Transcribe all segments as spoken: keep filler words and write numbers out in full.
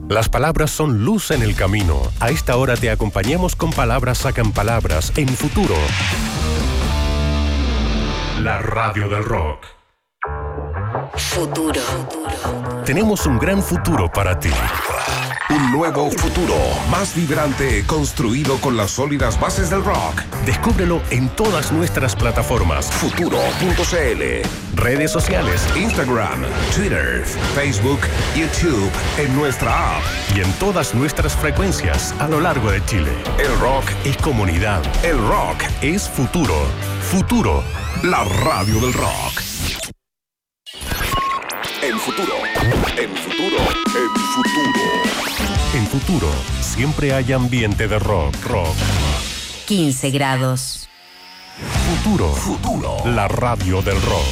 Las palabras son luz en el camino. A esta hora te acompañamos con Palabras Sacan Palabras en Futuro. La radio del rock. Futuro. Tenemos un gran futuro para ti. Un nuevo futuro, más vibrante, construido con las sólidas bases del rock. Descúbrelo en todas nuestras plataformas. Futuro punto c l. Redes sociales. Instagram, Twitter, Facebook, YouTube, en nuestra app. Y en todas nuestras frecuencias a lo largo de Chile. El rock es comunidad. El rock es futuro. Futuro. La radio del rock. En futuro. En futuro. En futuro. En Futuro, siempre hay ambiente de rock, rock. quince grados. Futuro. Futuro. La radio del rock.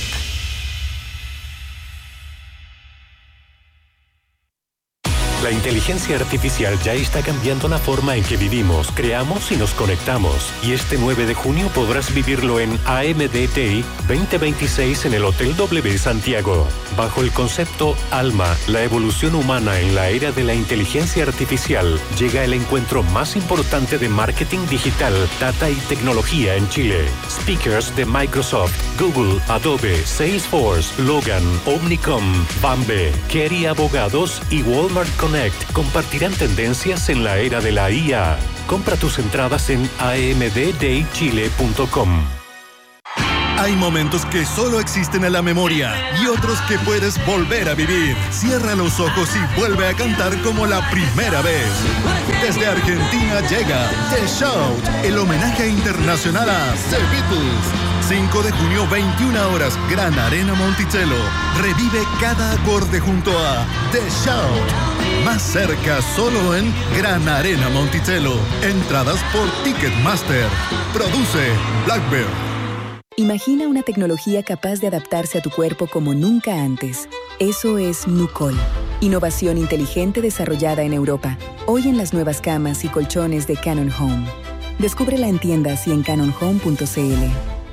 La inteligencia artificial ya está cambiando la forma en que vivimos, creamos y nos conectamos. Y este nueve de junio podrás vivirlo en A M D T I veinte veintiséis en el Hotel W Santiago. Bajo el concepto Alma, la evolución humana en la era de la inteligencia artificial, llega el encuentro más importante de marketing digital, data y tecnología en Chile. Speakers de Microsoft, Google, Adobe, Salesforce, Logan, Omnicom, Bambe, Kerry Abogados y Walmart Connect compartirán tendencias en la era de la I A. Compra tus entradas en a m d day chile punto com. Hay momentos que solo existen en la memoria y otros que puedes volver a vivir. Cierra los ojos y vuelve a cantar como la primera vez. Desde Argentina llega The Shout, el homenaje internacional a The Beatles. cinco de junio, veintiuna horas, Gran Arena Monticello. Revive cada acorde junto a The Shout. Más cerca, solo en Gran Arena Monticello. Entradas por Ticketmaster. Produce Blackbird. Imagina una tecnología capaz de adaptarse a tu cuerpo como nunca antes. Eso es Nucol. Innovación inteligente desarrollada en Europa. Hoy en las nuevas camas y colchones de Canon Home. Descúbrela en tiendas y en canon home punto c l.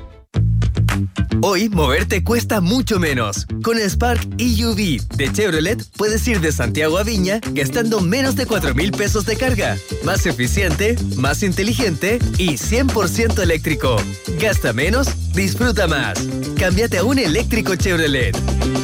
Hoy, moverte cuesta mucho menos. Con el Spark E U V de Chevrolet, puedes ir de Santiago a Viña gastando menos de cuatro mil pesos de carga. Más eficiente, más inteligente y cien por ciento eléctrico. Gasta menos, disfruta más. Cámbiate a un eléctrico Chevrolet.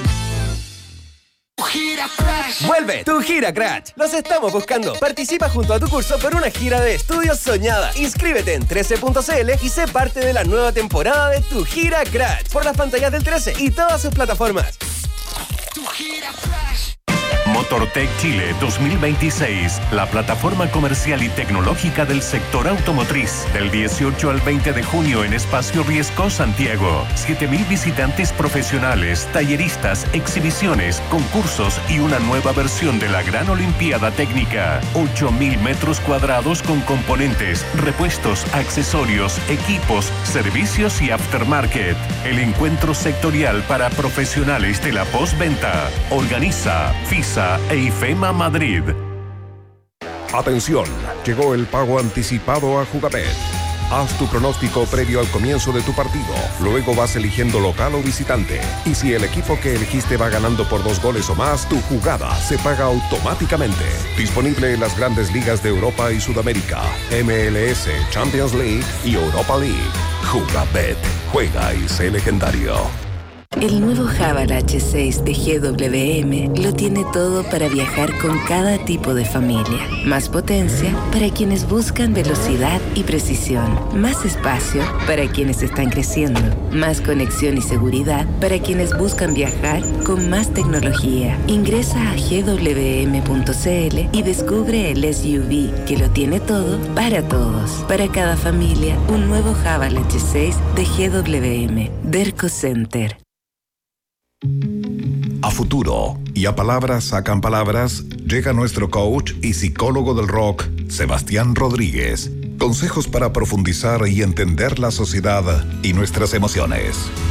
¡Vuelve! ¡Tu Gira Crash! ¡Los estamos buscando! Participa junto a tu curso por una gira de estudios soñada. Inscríbete en trece punto c l y sé parte de la nueva temporada de Tu Gira Crash por las pantallas del trece y todas sus plataformas. Tu Gira Crash. Motortech Chile dos mil veintiséis, la plataforma comercial y tecnológica del sector automotriz. Del dieciocho al veinte de junio en Espacio Riesco, Santiago. siete mil visitantes profesionales, talleristas, exhibiciones, concursos y una nueva versión de la Gran Olimpiada Técnica. ocho mil metros cuadrados con componentes, repuestos, accesorios, equipos, servicios y aftermarket. El encuentro sectorial para profesionales de la postventa. Organiza FISA e IFEMA Madrid. Atención, llegó el pago anticipado a Jugabet. Haz tu pronóstico previo al comienzo de tu partido. Luego vas eligiendo local o visitante. Y si el equipo que elegiste va ganando por dos goles o más, tu jugada se paga automáticamente. Disponible en las grandes ligas de Europa y Sudamérica, M L S, Champions League y Europa League. Jugabet. Juega y sé legendario. El nuevo Haval H seis de G W M lo tiene todo para viajar con cada tipo de familia. Más potencia para quienes buscan velocidad y precisión. Más espacio para quienes están creciendo. Más conexión y seguridad para quienes buscan viajar con más tecnología. Ingresa a g w m punto c l y descubre el S U V que lo tiene todo para todos. Para cada familia, un nuevo Haval H seis de G W M. Derco Center. A Futuro y a Palabras Sacan Palabras llega nuestro coach y psicólogo del rock, Sebastián Rodríguez. Consejos para profundizar y entender la sociedad y nuestras emociones.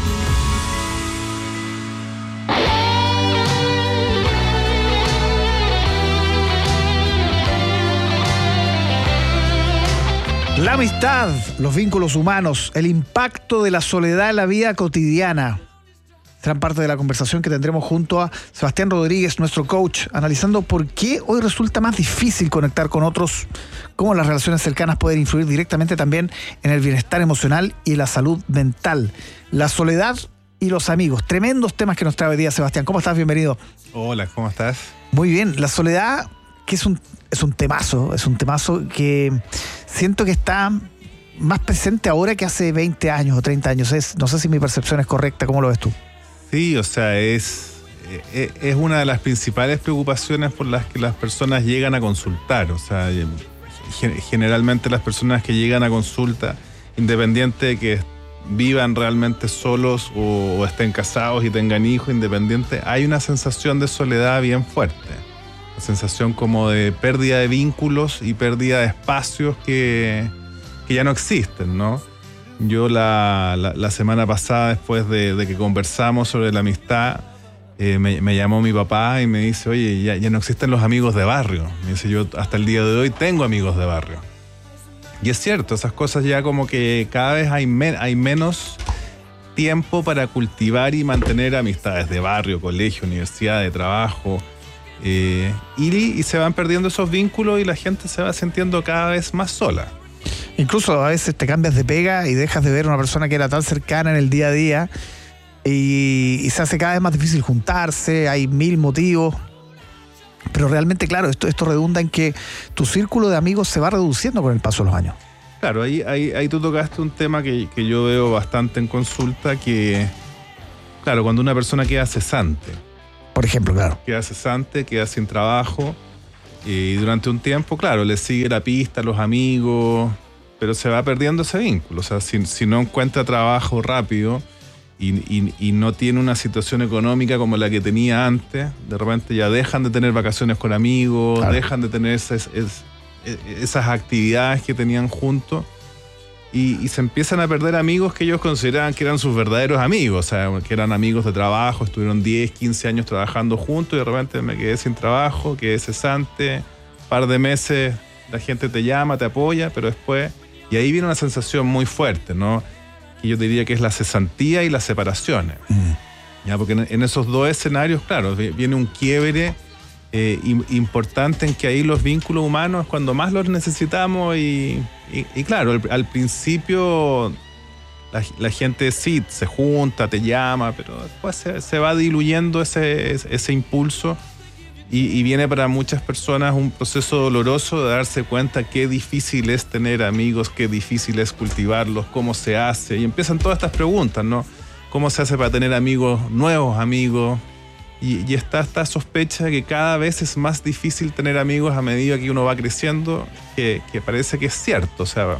La amistad, los vínculos humanos, el impacto de la soledad en la vida cotidiana. serán parte de la conversación que tendremos junto a Sebastián Rodríguez, nuestro coach, analizando por qué hoy resulta más difícil conectar con otros, cómo las relaciones cercanas pueden influir directamente también en el bienestar emocional y la salud mental. La soledad y los amigos. Tremendos temas que nos trae hoy día Sebastián. ¿Cómo estás? Bienvenido. Hola, ¿cómo estás? Muy bien. La soledad, que es un, es un temazo, es un temazo que siento que está más presente ahora que hace veinte años o treinta años. Es, no sé si mi percepción es correcta. ¿Cómo lo ves tú? Sí, o sea, es, es una de las principales preocupaciones por las que las personas llegan a consultar. O sea, generalmente las personas que llegan a consulta, independiente de que vivan realmente solos o, o estén casados y tengan hijos, independiente, hay una sensación de soledad bien fuerte. Una sensación como de pérdida de vínculos y pérdida de espacios que, que ya no existen, ¿no? Yo la, la, la semana pasada, después de, de que conversamos sobre la amistad, eh, me, me llamó mi papá y me dice, oye, ya, ya no existen los amigos de barrio. Me dice, yo hasta el día de hoy tengo amigos de barrio. Y es cierto, esas cosas ya como que cada vez hay, me, hay menos tiempo para cultivar y mantener amistades de barrio, colegio, universidad, de trabajo. Eh, y, y se van perdiendo esos vínculos y la gente se va sintiendo cada vez más sola. Incluso a veces te cambias de pega y dejas de ver a una persona que era tan cercana en el día a día y, y se hace cada vez más difícil juntarse, hay mil motivos. Pero realmente, claro, esto, esto redunda en que tu círculo de amigos se va reduciendo con el paso de los años. Claro, ahí, ahí, ahí tú tocaste un tema que, que yo veo bastante en consulta, que, claro, cuando una persona queda cesante. Por ejemplo, claro. Queda cesante, queda sin trabajo y durante un tiempo, claro, le sigue la pista a los amigos, pero se va perdiendo ese vínculo. O sea, si, si no encuentra trabajo rápido y, y, y no tiene una situación económica como la que tenía antes, de repente ya dejan de tener vacaciones con amigos, claro. dejan de tener esas, esas, esas actividades que tenían juntos y, y se empiezan a perder amigos que ellos consideraban que eran sus verdaderos amigos, o sea, que eran amigos de trabajo, estuvieron diez, quince años trabajando juntos y de repente me quedé sin trabajo, quedé cesante, un par de meses la gente te llama, te apoya, pero después... Y ahí viene una sensación muy fuerte, ¿no? Que yo diría que es la cesantía y las separaciones. Mm. ¿Ya? Porque en, en esos dos escenarios, claro, viene un quiebre eh, importante en que ahí los vínculos humanos es cuando más los necesitamos y, y, y claro, al, al principio la, la gente sí se junta, te llama, pero después se, se va diluyendo ese, ese impulso. Y, y viene para muchas personas un proceso doloroso de darse cuenta qué difícil es tener amigos, qué difícil es cultivarlos, cómo se hace. Y empiezan todas estas preguntas, ¿no? ¿Cómo se hace para tener amigos, nuevos amigos? Y, y está esta sospecha de que cada vez es más difícil tener amigos a medida que uno va creciendo, que, que parece que es cierto. O sea,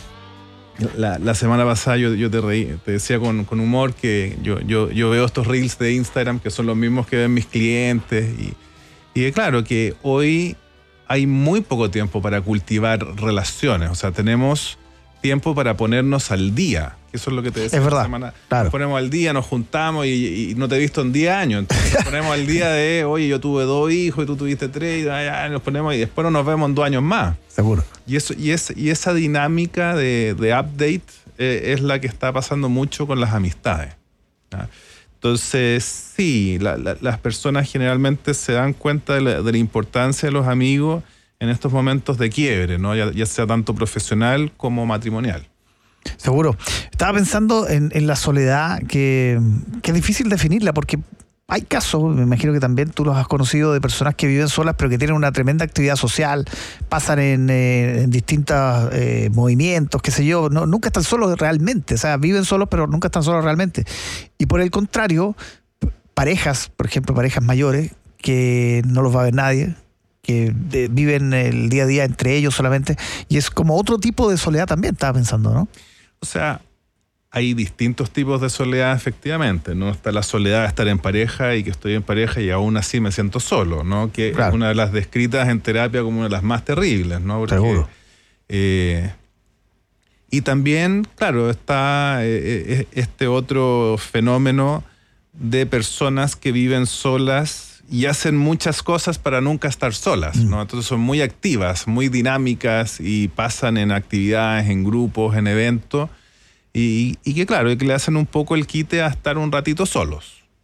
la, la semana pasada yo, yo te, reí, te decía con, con humor que yo, yo, yo veo estos reels de Instagram que son los mismos que ven mis clientes y Y claro que hoy hay muy poco tiempo para cultivar relaciones. O sea, tenemos tiempo para ponernos al día. Eso es lo que te decía. Es verdad, esta semana. claro. Nos ponemos al día, nos juntamos y, y no te he visto en diez años. Entonces nos ponemos al día de, oye, yo tuve dos hijos y tú tuviste tres. Y ya, nos ponemos y después no nos vemos en dos años más. Seguro. Y, eso, y, es, y esa dinámica de, de update eh, es la que está pasando mucho con las amistades. ¿Ah? Entonces, sí, la, la, las personas generalmente se dan cuenta de la, de la importancia de los amigos en estos momentos de quiebre, ¿no? Ya, ya sea tanto profesional como matrimonial. Seguro. Estaba pensando en, en la soledad, que, que es difícil definirla, porque hay casos, me imagino que también tú los has conocido, de personas que viven solas pero que tienen una tremenda actividad social, pasan en, eh, en distintos eh, movimientos, qué sé yo, no, nunca están solos realmente, o sea, viven solos pero nunca están solos realmente. Y por el contrario, parejas, por ejemplo, parejas mayores, que no los va a ver nadie, que de, viven el día a día entre ellos solamente, y es como otro tipo de soledad también, estaba pensando, ¿no? O sea, hay distintos tipos de soledad, efectivamente, ¿no? Está la soledad de estar en pareja y que estoy en pareja y aún así me siento solo, ¿no? Que claro. es una de las descritas en terapia como una de las más terribles, ¿no? Porque, seguro. Eh, y también, claro, está eh, este otro fenómeno de personas que viven solas y hacen muchas cosas para nunca estar solas, ¿no? Entonces son muy activas, muy dinámicas y pasan en actividades, en grupos, en eventos. Y, y que claro, que le hacen un poco el quite a estar un ratito solos,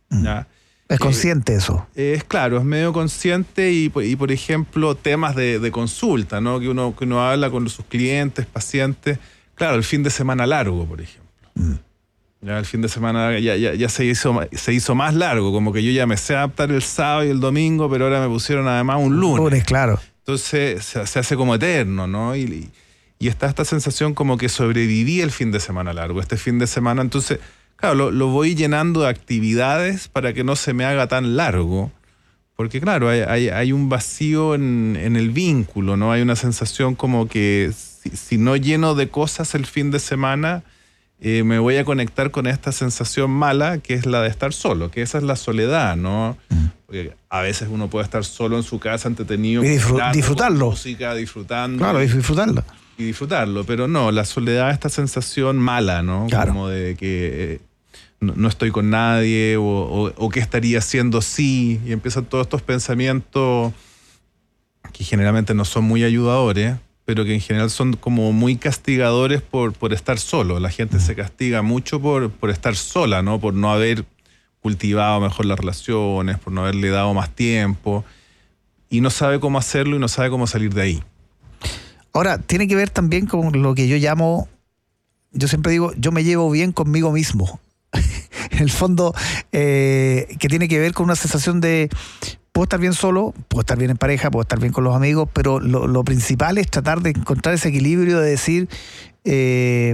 ¿ya? Es consciente eh, eso. Es claro, es medio consciente y, y por ejemplo, temas de, de consulta, ¿no? Que uno, que uno habla con sus clientes, pacientes. Claro, el fin de semana largo, por ejemplo. Mm. Ya el fin de semana ya, ya, ya se, hizo, se hizo más largo, como que yo ya me sé adaptar el sábado y el domingo, pero ahora me pusieron además un lunes. Lunes, claro. Entonces se, se hace como eterno, ¿no? Y, y está esta sensación como que sobreviví el fin de semana largo, este fin de semana. Entonces, claro, lo, lo voy llenando de actividades para que no se me haga tan largo. Porque, claro, hay, hay, hay un vacío en, en el vínculo, ¿no? Hay una sensación como que si, si no lleno de cosas el fin de semana, eh, me voy a conectar con esta sensación mala que es la de estar solo, que esa es la soledad, ¿no? Porque a veces uno puede estar solo en su casa, entretenido. Y disfr- disfrutarlo. Con música, disfrutando. Claro, y disfrutarlo. Y disfrutarlo, pero no, la soledad es esta sensación mala, ¿no? Claro. Como de que eh, no, no estoy con nadie o, o, o qué estaría haciendo si, y empiezan todos estos pensamientos que generalmente no son muy ayudadores, pero que en general son como muy castigadores por, por estar solo. La gente se castiga mucho por, por estar sola, ¿no? Por no haber cultivado mejor las relaciones, por no haberle dado más tiempo, y no sabe cómo hacerlo y no sabe cómo salir de ahí. Ahora, tiene que ver también con lo que yo llamo, yo siempre digo, yo me llevo bien conmigo mismo. En el fondo, eh, que tiene que ver con una sensación de, puedo estar bien solo, puedo estar bien en pareja, puedo estar bien con los amigos, pero lo, lo principal es tratar de encontrar ese equilibrio de decir, eh,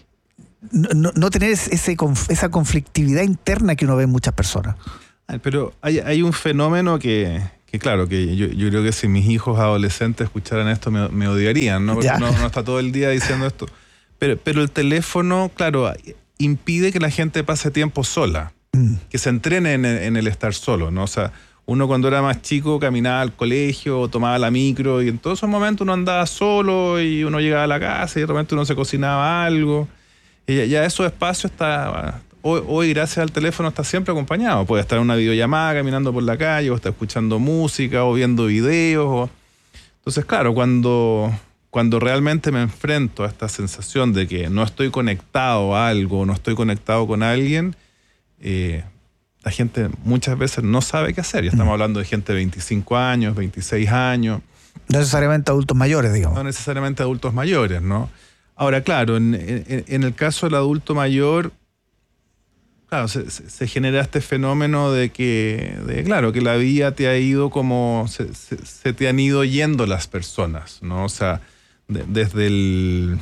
no, no tener ese, esa conflictividad interna que uno ve en muchas personas. Pero hay, hay un fenómeno que... Que claro, que yo, yo creo que si mis hijos adolescentes escucharan esto me, me odiarían, ¿no? Porque uno no está todo el día diciendo esto. Pero, pero el teléfono, claro, impide que la gente pase tiempo sola, mm. que se entrene en, en el estar solo, ¿no? O sea, uno cuando era más chico caminaba al colegio, tomaba la micro y en todos esos momentos uno andaba solo y uno llegaba a la casa y de repente uno se cocinaba algo. Y ya, ya esos espacios está... Hoy, hoy, gracias al teléfono, está siempre acompañado. Puede estar en una videollamada, caminando por la calle, o está escuchando música, o viendo videos. O... Entonces, claro, cuando, cuando realmente me enfrento a esta sensación de que no estoy conectado a algo, no estoy conectado con alguien, eh, la gente muchas veces no sabe qué hacer. Ya estamos hablando de gente de veinticinco años, veintiséis años. No necesariamente adultos mayores, digamos. No necesariamente adultos mayores, ¿no? Ahora, claro, en, en, en el caso del adulto mayor... Claro, se, se genera este fenómeno de que, de, claro, que la vida te ha ido como, se, se, se te han ido yendo las personas, ¿no? O sea, de, desde el,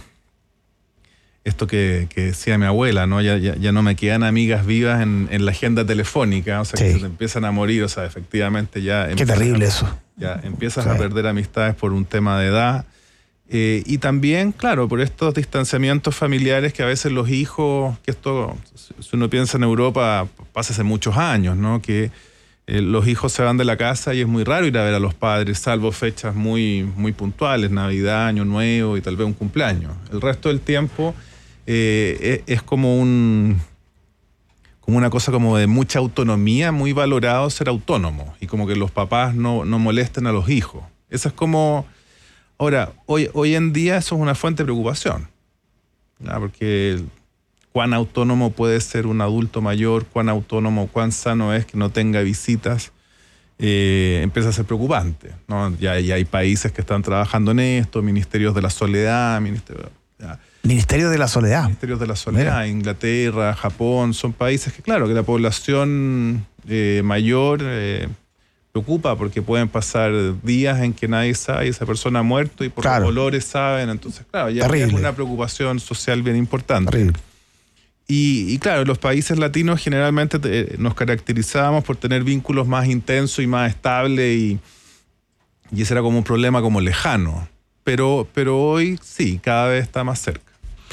esto que, que decía mi abuela, ¿no? Ya, ya, ya no me quedan amigas vivas en, en la agenda telefónica, o sea, sí. que se te empiezan a morir, o sea, efectivamente ya... Qué terrible a, eso. Ya empiezas sí. a perder amistades por un tema de edad. Eh, y también, claro, por estos distanciamientos familiares que a veces los hijos, que esto, si uno piensa en Europa, pasa hace muchos años, ¿no? Que eh, los hijos se van de la casa y es muy raro ir a ver a los padres, salvo fechas muy, muy puntuales, Navidad, Año Nuevo y tal vez un cumpleaños. El resto del tiempo eh, es, es como un... como una cosa como de mucha autonomía, muy valorado ser autónomo y como que los papás no, no molesten a los hijos. Eso es como... Ahora, hoy, hoy en día eso es una fuente de preocupación, ¿no? Porque cuán autónomo puede ser un adulto mayor, cuán autónomo, cuán sano es que no tenga visitas, eh, empieza a ser preocupante, ¿no? Ya, ya hay países que están trabajando en esto, ministerios de la soledad, ministerio, ya. Ministerio de la Soledad. Ministerios de la Soledad, Mira. Inglaterra, Japón, son países que, claro, que la población eh, mayor... Eh, preocupa porque pueden pasar días en que nadie sabe y esa persona ha muerto y por claro. los olores saben, entonces claro, ya es una preocupación social bien importante. Y, y claro, los países latinos generalmente te, nos caracterizábamos por tener vínculos más intensos y más estables y, y ese era como un problema como lejano, pero, pero hoy sí, cada vez está más cerca.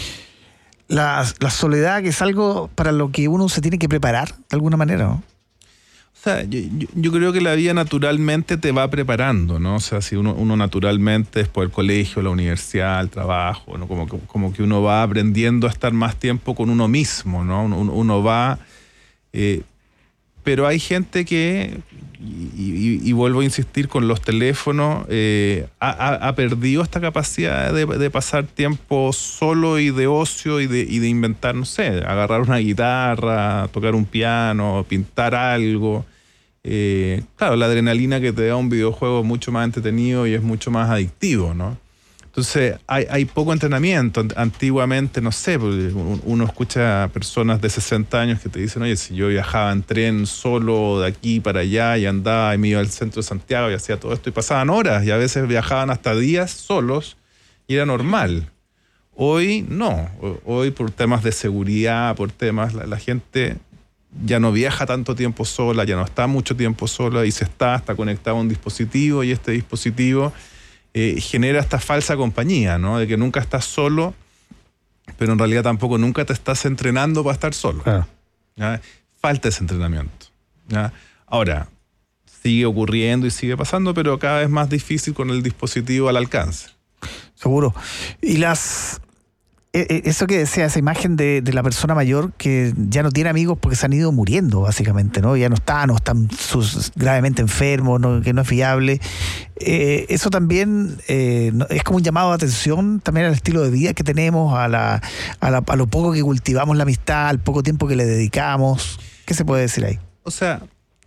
La, la soledad, que es algo para lo que uno se tiene que preparar de alguna manera, ¿no? O sea, yo, yo, yo creo que la vida naturalmente te va preparando, ¿no? O sea, si uno, uno naturalmente, después del colegio, la universidad, el trabajo, ¿no? Como, como que uno va aprendiendo a estar más tiempo con uno mismo, ¿no? Uno, uno va... Eh, pero hay gente que... y, y, y vuelvo a insistir con los teléfonos, eh, ha, ha, ha perdido esta capacidad de, de pasar tiempo solo y de ocio y de, y de inventar, no sé, agarrar una guitarra, tocar un piano, pintar algo. Eh, claro, la adrenalina que te da un videojuego es mucho más entretenido y es mucho más adictivo, ¿no? Entonces, hay, hay poco entrenamiento. Antiguamente, no sé, uno escucha a personas de sesenta años que te dicen, oye, si yo viajaba en tren solo de aquí para allá y andaba y me iba al centro de Santiago y hacía todo esto y pasaban horas y a veces viajaban hasta días solos y era normal. Hoy no. Hoy por temas de seguridad, por temas, la, la gente ya no viaja tanto tiempo sola, ya no está mucho tiempo sola y se está, está conectado a un dispositivo y este dispositivo Eh, genera esta falsa compañía, ¿no? De que nunca estás solo, pero en realidad tampoco nunca te estás entrenando para estar solo. Claro. ¿Ya? Falta ese entrenamiento. ¿Ya? Ahora, sigue ocurriendo y sigue pasando, pero cada vez más difícil con el dispositivo al alcance. Seguro. Y las... Eso que decía, esa imagen de, de la persona mayor que ya no tiene amigos porque se han ido muriendo, básicamente, ¿no? Ya no están, o están sus, gravemente enfermos, ¿no? Que no es fiable. Eh, eso también eh, es como un llamado de atención también al estilo de vida que tenemos, a, la, a, la, a lo poco que cultivamos la amistad, al poco tiempo que le dedicamos. ¿Qué se puede decir ahí? O sea,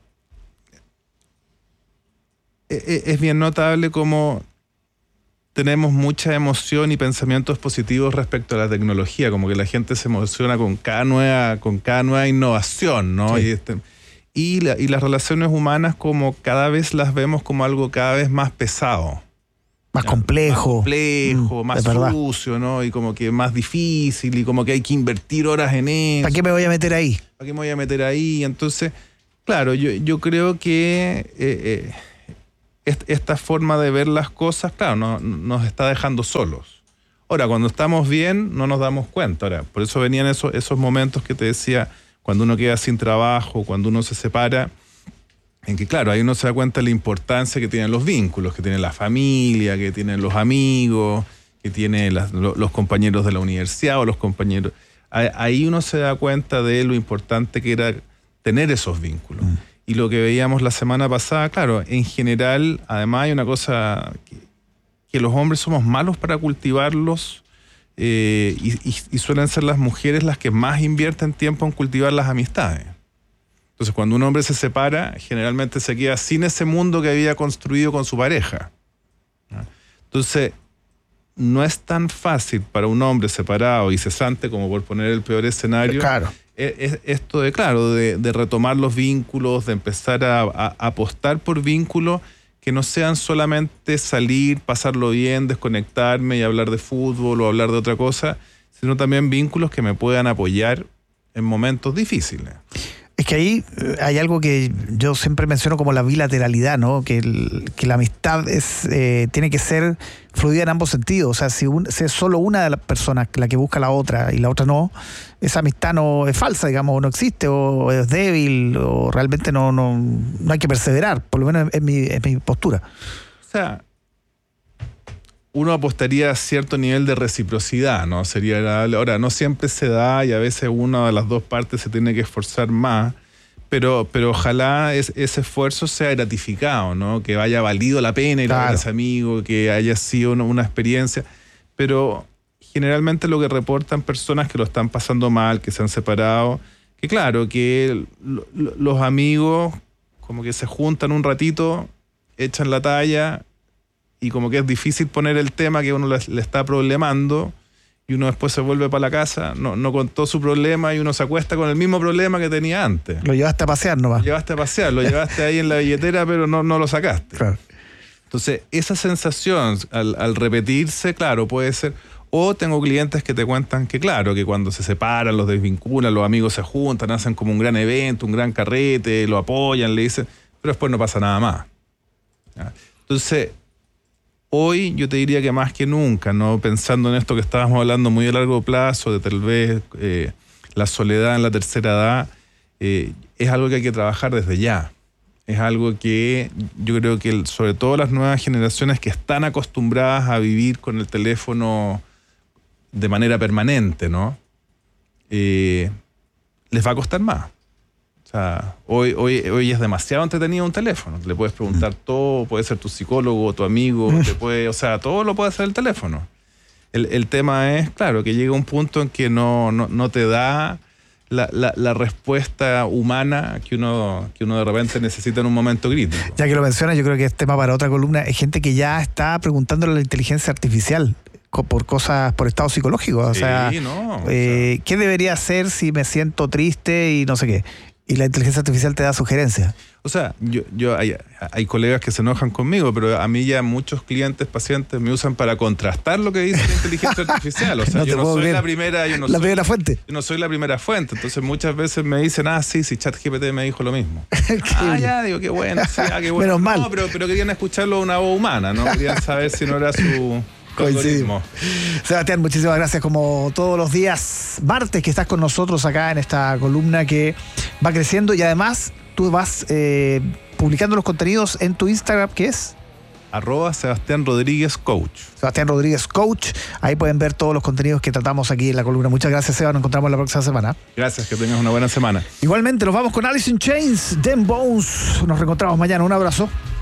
es, es bien notable cómo tenemos mucha emoción y pensamientos positivos respecto a la tecnología, como que la gente se emociona con cada nueva, con cada nueva innovación, ¿no? Sí. Y, este, y, la, y las relaciones humanas como cada vez las vemos como algo cada vez más pesado. Más ¿no? complejo. Más complejo, mm, más sucio, ¿no? Y como que más difícil, y como que hay que invertir horas en eso. ¿Para qué me voy a meter ahí? ¿Para qué me voy a meter ahí? Entonces, claro, yo, yo creo que Eh, eh, esta forma de ver las cosas, claro, no, nos está dejando solos. Ahora, cuando estamos bien, no nos damos cuenta. Ahora, por eso venían esos, esos momentos que te decía, cuando uno queda sin trabajo, cuando uno se separa, en que, claro, ahí uno se da cuenta de la importancia que tienen los vínculos, que tiene la familia, que tienen los amigos, que tienen las, los compañeros de la universidad o los compañeros. Ahí uno se da cuenta de lo importante que era tener esos vínculos. Mm. Y lo que veíamos la semana pasada, claro, en general, además hay una cosa, que, que los hombres somos malos para cultivarlos eh, y, y, y suelen ser las mujeres las que más invierten tiempo en cultivar las amistades. Entonces, cuando un hombre se separa, generalmente se queda sin ese mundo que había construido con su pareja. Entonces, no es tan fácil para un hombre separado y cesante, como por poner el peor escenario, claro. Es esto de, claro, de, de retomar los vínculos, de empezar a, a, a apostar por vínculos que no sean solamente salir, pasarlo bien, desconectarme y hablar de fútbol o hablar de otra cosa, sino también vínculos que me puedan apoyar en momentos difíciles. Es que ahí hay algo que yo siempre menciono como la bilateralidad, ¿no? Que, el, que la amistad es eh, tiene que ser fluida en ambos sentidos. O sea, si, un, si es solo una de las personas la que busca a la otra y la otra no, esa amistad no es falsa, digamos, o no existe, o es débil, o realmente no, no, no hay que perseverar, por lo menos es mi, es mi postura. O sea, uno apostaría a cierto nivel de reciprocidad, ¿no? Sería agradable. Ahora, no siempre se da y a veces una de las dos partes se tiene que esforzar más, pero, pero ojalá es, ese esfuerzo sea gratificado, ¿no? Que haya valido la pena ir a ese amigo, que haya sido una, una experiencia. Pero generalmente lo que reportan personas que lo están pasando mal, que se han separado, que claro, que lo, lo, los amigos como que se juntan un ratito, echan la talla, y como que es difícil poner el tema que uno le, le está problemando, y uno después se vuelve para la casa, no, no contó su problema y uno se acuesta con el mismo problema que tenía antes. Lo llevaste a pasear nomás. Lo llevaste a pasear, lo llevaste ahí en la billetera, pero no, no lo sacaste. Claro. Entonces, esa sensación al, al repetirse, claro, puede ser... O tengo clientes que te cuentan que, claro, que cuando se separan, los desvinculan, los amigos se juntan, hacen como un gran evento, un gran carrete, lo apoyan, le dicen, pero después no pasa nada más. ¿Ya? Entonces... Hoy yo te diría que más que nunca, ¿no? Pensando en esto que estábamos hablando muy a largo plazo, de tal vez eh, la soledad en la tercera edad, eh, es algo que hay que trabajar desde ya. Es algo que yo creo que sobre todo las nuevas generaciones que están acostumbradas a vivir con el teléfono de manera permanente, ¿no? Eh, les va a costar más. O O sea, hoy, hoy, hoy es demasiado entretenido un teléfono. Le puedes preguntar todo, puede ser tu psicólogo, tu amigo, te puede, o sea, todo lo puede hacer el teléfono. El, el tema es, claro, que llega un punto en que no, no, no te da la, la, la respuesta humana que uno, que uno de repente necesita en un momento crítico. Ya que lo mencionas, yo creo que es tema para otra columna. Hay gente que ya está preguntándole a la inteligencia artificial por cosas, por estado psicológico. O sí, sea, no, eh, o sea, ¿qué debería hacer si me siento triste y no sé qué? Y la inteligencia artificial te da sugerencias. O sea, yo, yo hay, hay colegas que se enojan conmigo, pero a mí ya muchos clientes, pacientes me usan para contrastar lo que dice la inteligencia artificial. O sea, No te yo no puedo soy creer. la primera, yo no La soy, primera fuente. yo no soy la primera fuente. Entonces muchas veces me dicen, ah, sí, sí, ChatGPT me dijo lo mismo. Qué ah, bien. ya, digo, qué bueno, sí, ah, qué bueno. Menos mal. No, pero, pero querían escucharlo a una voz humana, ¿no? Querían saber si no era su algoritmo. Sebastián, muchísimas gracias como todos los días martes que estás con nosotros acá en esta columna que va creciendo y además tú vas eh, publicando los contenidos en tu Instagram, ¿qué es? Arroba Sebastián Rodríguez Coach. Sebastián Rodríguez Coach. Ahí pueden ver todos los contenidos que tratamos aquí en la columna. Muchas gracias, Seba. Nos encontramos la próxima semana. Gracias, que tengas una buena semana. Igualmente, nos vamos con Alice in Chains, Them Bones. Nos reencontramos mañana. Un abrazo.